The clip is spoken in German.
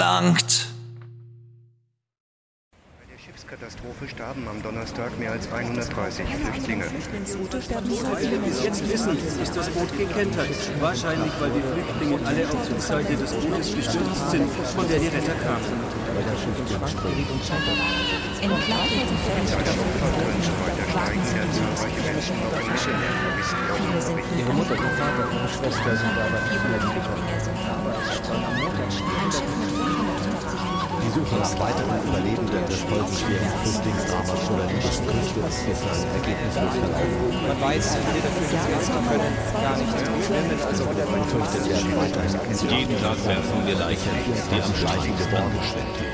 Dankt. Bei der Schiffskatastrophe starben am Donnerstag mehr als 130 Flüchtlinge. Was wir bis jetzt wissen, ist das Boot gekentert. Wahrscheinlich, weil die Flüchtlinge alle auf die Seite des Bootes gestürzt sind, von der die Retter kamen. Als Opfer wünschen bei der Streiken der zahlreiche Menschen noch eine Schilder vermisst werden. Ihre Mutter, ihr Vater, ihre Schwester sind aber nicht mehr gekommen. Die Suche nach weiteren Überlebenden des folgenschweren Flüchtlingsdramas oder Liebeskriegs ist ein ergebnislos verlaufen. Man weiß, wir dafür nichts leisten können, gar nicht verschwendet, also Man fürchtet, werden weiterhin Jeden Tag werfen wir Leichen, die am Leichen geworden sind.